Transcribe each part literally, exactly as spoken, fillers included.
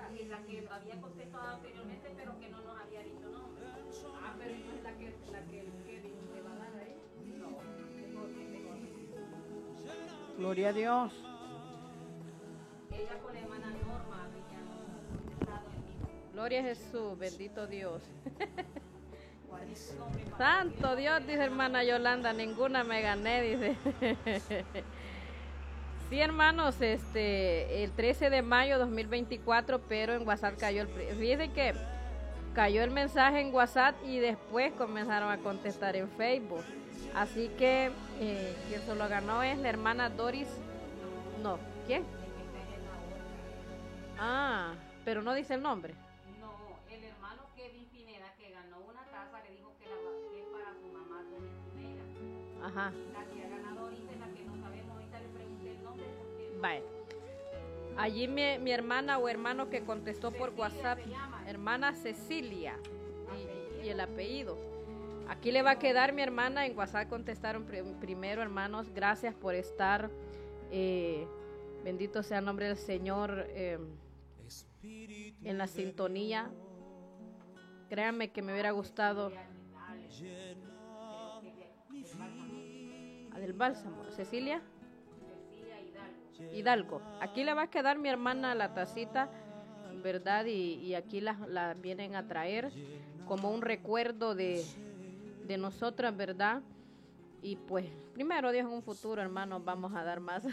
la, la que había contestado anteriormente, pero que no nos había dicho nombre. Ah, pero no es la que, la que el Kevin le va a dar a ella. No, tengo que tengo. Gloria a Dios. Ella con la hermana Norma habían contestado en vivo. Gloria a Jesús, bendito Dios. ¿Cuál es su nombre? Santo Dios, dice hermana Yolanda, ninguna me gané, dice. Sí, hermanos, este, el trece de mayo de dos mil veinticuatro, pero en WhatsApp cayó el... Fíjense que cayó el mensaje en WhatsApp y después comenzaron a contestar en Facebook. Así que eh, quien se lo ganó es la hermana Doris. No, ¿quién? Ah, pero no dice el nombre. No, el hermano Kevin Pineda, que ganó una taza, le dijo que, la, que es para su mamá Doris Pineda. Ajá. La que ha ganado ahorita es la que no sabemos. Ahorita le pregunté el nombre porque... Vale. Allí mi, mi hermana o hermano que contestó por Cecilia WhatsApp, se llama. hermana Cecilia, y, y el apellido. Aquí le va a quedar mi hermana, en WhatsApp contestaron pr- primero, hermanos, gracias por estar, eh, bendito sea el nombre del Señor, eh, en la sintonía. Créanme que me hubiera gustado. Ah, del bálsamo, Cecilia. Cecilia Hidalgo. Hidalgo. Aquí le va a quedar mi hermana la tacita, ¿verdad? Y, y aquí la, la vienen a traer como un recuerdo de, de nosotras, ¿verdad? Y pues, primero Dios, en un futuro, hermanos, vamos a dar más.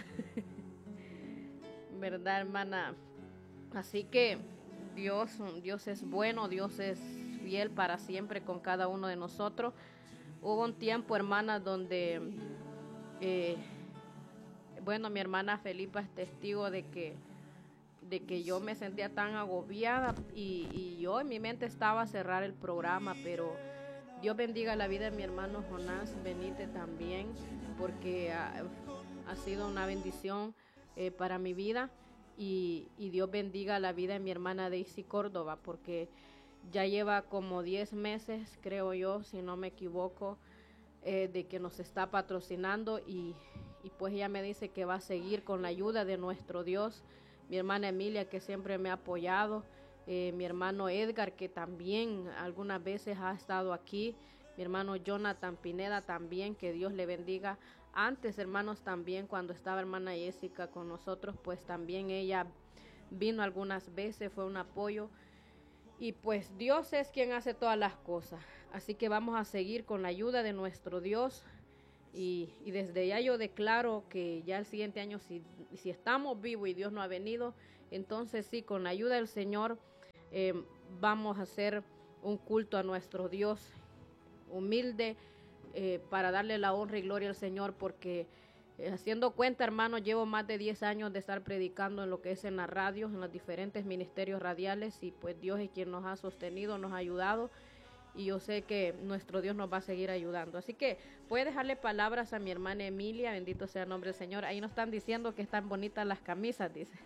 ¿Verdad, hermana? Así que Dios, Dios es bueno, Dios es fiel para siempre con cada uno de nosotros. Hubo un tiempo, hermana, donde... Eh, bueno, mi hermana Felipa es testigo de que, de que yo me sentía tan agobiada y, y yo en mi mente estaba a cerrar el programa, pero Dios bendiga la vida de mi hermano Jonás Benítez también, porque ha, ha sido una bendición eh, para mi vida, y, y Dios bendiga la vida de mi hermana Daisy Córdoba, porque ya lleva como diez meses, creo yo, si no me equivoco, eh, de que nos está patrocinando, y, y pues ella me dice que va a seguir con la ayuda de nuestro Dios. Mi hermana Emilia, que siempre me ha apoyado, eh, mi hermano Edgar, que también algunas veces ha estado aquí, mi hermano Jonathan Pineda también, que Dios le bendiga. Antes, hermanos, también cuando estaba hermana Jessica con nosotros, pues también ella vino algunas veces, fue un apoyo. Y pues Dios es quien hace todas las cosas. Así que vamos a seguir con la ayuda de nuestro Dios. Y, y desde ya yo declaro que ya el siguiente año, si, si estamos vivos y Dios no ha venido, entonces sí, con la ayuda del Señor, eh, vamos a hacer un culto a nuestro Dios humilde, eh, para darle la honra y gloria al Señor, porque eh, haciendo cuenta, hermanos, llevo más de diez años de estar predicando en lo que es en la radio, en los diferentes ministerios radiales, y pues Dios es quien nos ha sostenido, nos ha ayudado, y yo sé que nuestro Dios nos va a seguir ayudando. Así que voy a dejarle palabras a mi hermana Emilia, bendito sea el nombre del Señor. Ahí nos están diciendo que están bonitas las camisas, dice.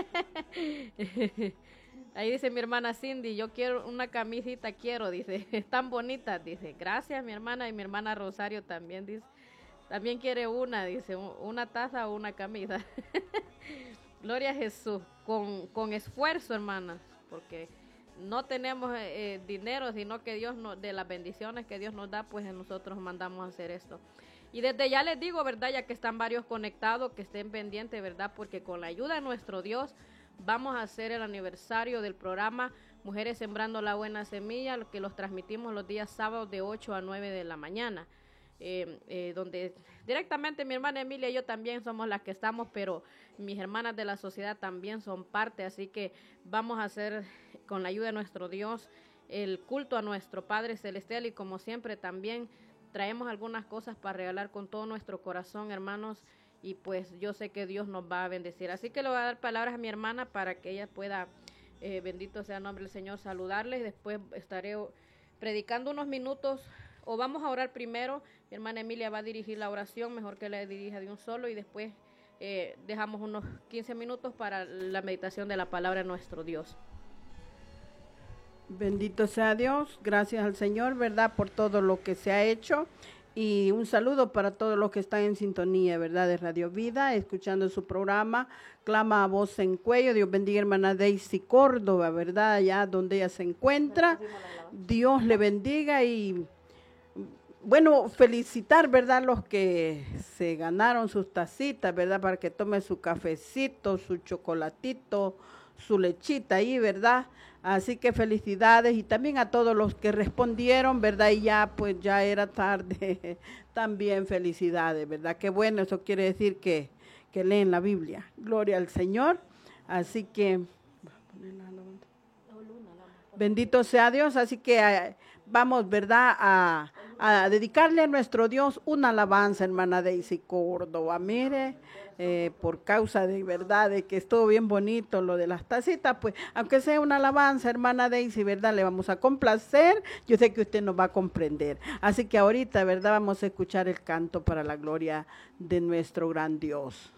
Ahí dice mi hermana Cindy, yo quiero una camisita, quiero, dice, están bonitas, dice. Gracias, mi hermana, y mi hermana Rosario también dice, también quiere una, dice, una taza o una camisa. Gloria a Jesús, con, con esfuerzo, hermanas, porque no tenemos eh, dinero, sino que Dios nos, de las bendiciones que Dios nos da, pues nosotros mandamos a hacer esto. Y desde ya les digo, ¿verdad? Ya que están varios conectados, que estén pendientes, ¿verdad? Porque con la ayuda de nuestro Dios vamos a hacer el aniversario del programa Mujeres Sembrando la Buena Semilla, que los transmitimos los días sábados de ocho a nueve de la mañana. Eh, eh, donde directamente mi hermana Emilia y yo también somos las que estamos, pero mis hermanas de la sociedad también son parte, así que vamos a hacer con la ayuda de nuestro Dios el culto a nuestro Padre Celestial, y como siempre también traemos algunas cosas para regalar con todo nuestro corazón, hermanos, y pues yo sé que Dios nos va a bendecir, así que le voy a dar palabras a mi hermana para que ella pueda, eh, bendito sea el nombre del Señor, saludarles. Después estaré predicando unos minutos, o vamos a orar primero. Mi hermana Emilia va a dirigir la oración, mejor que la dirija de un solo, y después eh, dejamos unos quince minutos para la meditación de la palabra de nuestro Dios. Bendito sea Dios, gracias al Señor, ¿verdad? Por todo lo que se ha hecho. Y un saludo para todos los que están en sintonía, ¿verdad? De Radio Vida, escuchando su programa, Clama a Voz en Cuello. Dios bendiga a hermana Daisy Córdoba, ¿verdad? Allá donde ella se encuentra. Dios le bendiga y, bueno, felicitar, ¿verdad? Los que se ganaron sus tacitas, ¿verdad? Para que tome su cafecito, su chocolatito, su lechita ahí, ¿verdad? Así que felicidades y también a todos los que respondieron, ¿verdad? Y ya, pues ya era tarde, también felicidades, ¿verdad? Qué bueno, eso quiere decir que, que leen la Biblia. Gloria al Señor. Así que, bendito sea Dios, así que eh, vamos, ¿verdad? A, a dedicarle a nuestro Dios una alabanza, hermana Daisy Córdoba. Mire, eh, por causa de verdad, de que estuvo bien bonito lo de las tacitas, pues, aunque sea una alabanza, hermana Daisy, ¿verdad? Le vamos a complacer. Yo sé que usted nos va a comprender. Así que ahorita, ¿verdad? Vamos a escuchar el canto para la gloria de nuestro gran Dios.